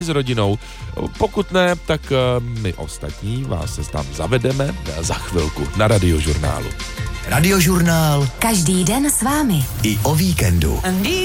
s rodinou. Pokud ne, tak my ostatní vás se tam zavedeme za chvilku na Radiožurnálu. Radiožurnál. Každý den s vámi. I o víkendu.